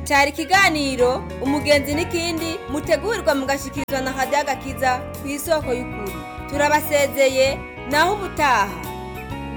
cari ikiganiro umugenzi n'ikindi mutegurirwa mugashikirizwa na Radio Agakiza ku isoko y'ukuri. Turabasezeye naho ubutaha.